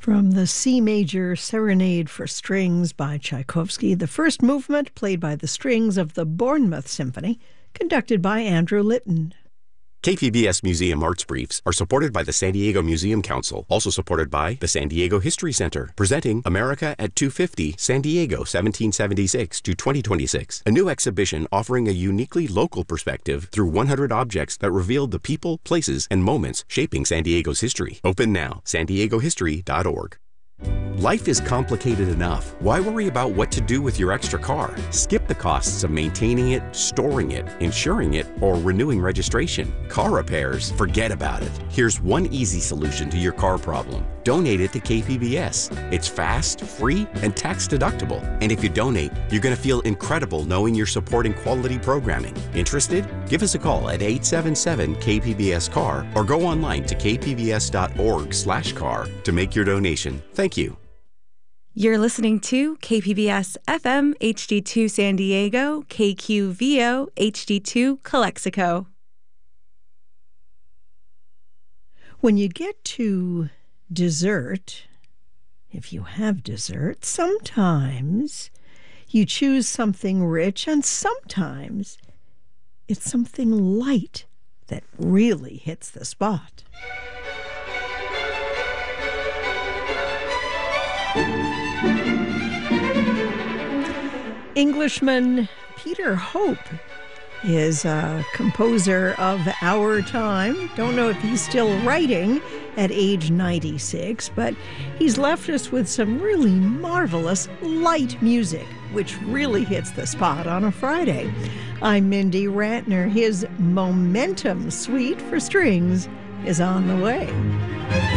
From the C Major Serenade for Strings by Tchaikovsky, the first movement played by the strings of the Bournemouth Symphony, conducted by Andrew Litton. KPBS Museum Arts Briefs are supported by the San Diego Museum Council, also supported by the San Diego History Center, presenting America at 250, San Diego 1776 to 2026, a new exhibition offering a uniquely local perspective through 100 objects that reveal the people, places, and moments shaping San Diego's history. Open now, sandiegohistory.org. Life is complicated enough. Why worry about what to do with your extra car? Skip the costs of maintaining it, storing it, insuring it, or renewing registration. Car repairs, forget about it. Here's one easy solution to your car problem. Donate it to KPBS. It's fast, free, and tax deductible. And if you donate, you're going to feel incredible knowing you're supporting quality programming. Interested? Give us a call at 877-KPBS-CAR or go online to kpbs.org/car to make your donation. Thank you. You're listening to KPBS FM HD2 San Diego, KQVO HD2 Calexico. When you get to dessert, if you have dessert, sometimes you choose something rich and sometimes it's something light that really hits the spot. Englishman Peter Hope is a composer of our time. Don't know if he's still writing at age 96, but he's left us with some really marvelous light music, which really hits the spot on a Friday. I'm Mindy Ratner. His Momentum Suite for Strings is on the way.